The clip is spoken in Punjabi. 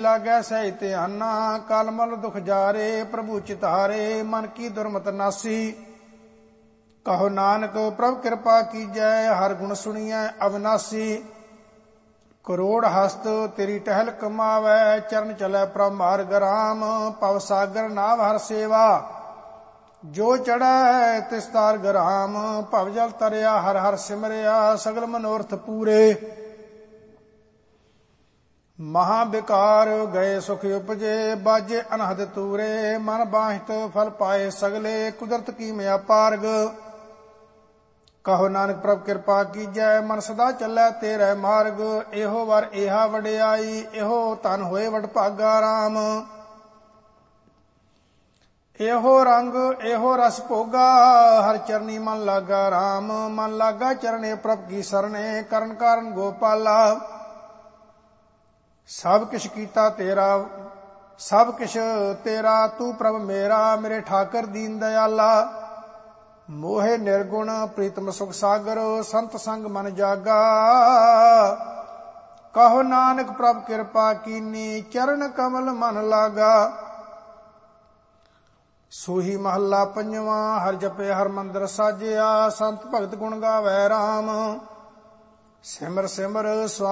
ਲਾਗੈ ਸਹਿ ਧਿਆਨਾ। ਕਲ ਮਲ ਦੁਖ ਜਾਰੇ ਪ੍ਰਭੂ ਚਿਤਾਰੇ। ਮਨ ਕੀ ਦੁਰਮਤ ਨਾਸੀ ਕਹੋ ਨਾਨਕ ਪ੍ਰਭ ਕਿਰਪਾ ਕੀਜੈ। ਹਰ ਗੁਣ ਸੁਣੀਐ ਅਵਿਨਾਸੀ। ਕਰੋੜ ਹਸਤ ਤੇਰੀ ਟਹਿਲ ਕਮਾਵੈ। ਚਰਨ ਚਲੈ ਪ੍ਰਭ ਮਾਰਗ ਰਾਮ। ਭਵ ਸਾਗਰ ਨਾਵ ਹਰ ਸੇਵਾ। ਜੋ ਚੜ੍ਹੈ ਤਿਸ ਤਾਰਗ ਰਾਮ। ਭਵ ਜਲ ਤਰਿਆ ਹਰ ਹਰ ਸਿਮਰਿਆ। ਸਗਲ ਮਨੋਰਥ ਪੂਰੇ। ਮਹਾ ਬਿਕਾਰ ਗਏ ਸੁਖ ਉਪਜੇ। ਬਾਜੇ ਅਨਹਦ ਤੂਰੇ। ਮਨ ਬਾਹਿਤ ਫਲ ਪਾਏ ਸਗਲੇ। ਕੁਦਰਤ ਕੀ ਮਿਆ ਪਾਰਗ। ਕਹੋ ਨਾਨਕ ਪ੍ਰਭ ਕਿਰਪਾ ਕੀਜੈ। ਮਨ ਸਦਾ ਚੱਲੈ ਤੇਰੇ ਮਾਰਗ। ਇਹੋ ਵਰ ਏਹਾ ਵਡਿਆਈ। ਇਹੋ ਧਨ ਹੋਏ ਵਡਭਾਗਾ ਰਾਮ। ਇਹੋ ਰੰਗ ਇਹੋ ਰਸ ਭੋਗਾ। ਹਰ ਚਰਨੀ ਮਨ ਲਾਗਾ ਰਾਮ। ਮਨ ਲਾਗਾ ਚਰਣੇ ਪ੍ਰਭ ਕੀ ਸਰਣੇ। ਕਰਨ ਕਾਰਨ ਗੋਪਾਲਾ। ਸਭ ਕਿਛ ਕੀਤਾ ਤੇਰਾ ਸਭ ਕਿਛ ਤੇਰਾ। ਤੂੰ ਪ੍ਰਭ ਮੇਰਾ। ਮੇਰੇ ਠਾਕਰ ਦੀਨ ਦਇਆਲਾ। ਮੋਹਿ ਨਿਰਗੁਣ ਪ੍ਰੀਤਮ ਸੁਖ ਸਾਗਰ। ਸੰਤ ਸੰਗ ਮਨ ਜਾਗਾ। ਕਹੋ ਨਾਨਕ ਪ੍ਰਭ ਕਿਰਪਾ ਕੀਨੀ। ਚਰਨ ਕਮਲ ਮਨ ਲਾਗਾ। ਸੋਹੀ ਮਹੱਲਾ ਪੰਜਵਾਂ। ਹਰਿ ਜਪੇ ਹਰਿ ਮੰਦਰ ਸਾਜਿਆ। ਸੰਤ ਭਗਤ ਗੁਣ ਗਾਵੈ ਰਾਮ। ਸਿਮਰ ਸਿਮਰ